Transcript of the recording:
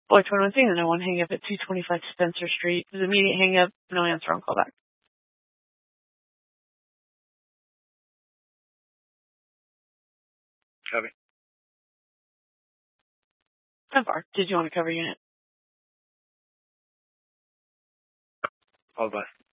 Boy, 21 thing, and I want to hang up at 225 Spencer Street. There's immediate hang up, no answer on callback. Copy. 10-4. Did you want to cover unit? All bus.